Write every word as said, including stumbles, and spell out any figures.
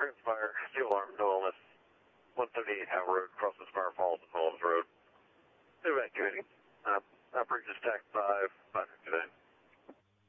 Transpire, fuel alarm, no illness. one thirty-eight Howard Road, Crossing Spire Falls.